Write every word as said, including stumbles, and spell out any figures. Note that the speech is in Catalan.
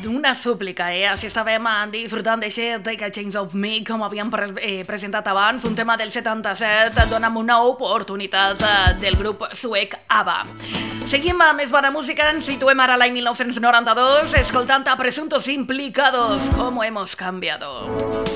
una súplica, eh? Així estàvem disfrutant d'això Take a Change of Me, com havíem pre eh, presentat abans, un tema del setanta-set, dona'm una oportunitat del grup suec ABBA. Seguim amb més bona música, ens situem ara a l'any mil nou-cents noranta-dos, escoltant a Presuntos Implicados, ¿Cómo hemos cambiado?